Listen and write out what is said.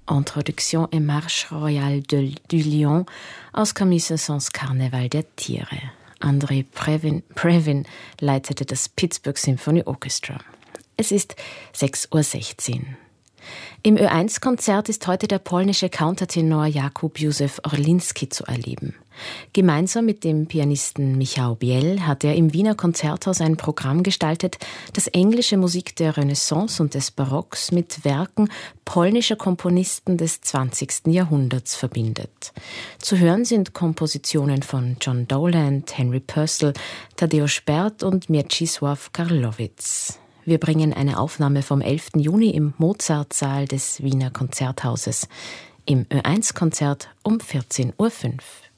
Introduction et Marche royale du Lion aus Camille Saint-Saëns Karneval der Tiere. Andrei Previn leitete das Pittsburgh Symphony Orchestra. Es ist 6:16 Uhr. Im Ö1-Konzert ist heute der polnische Countertenor Jakub Józef Orlinski zu erleben. Gemeinsam mit dem Pianisten Michał Biel hat er im Wiener Konzerthaus ein Programm gestaltet, das englische Musik der Renaissance und des Barocks mit Werken polnischer Komponisten des 20. Jahrhunderts verbindet. Zu hören sind Kompositionen von John Dowland, Henry Purcell, Tadeusz Bert und Mieczysław Karlowitz. Wir bringen eine Aufnahme vom 11. Juni im Mozartsaal des Wiener Konzerthauses. Im Ö1-Konzert um 14:05 Uhr.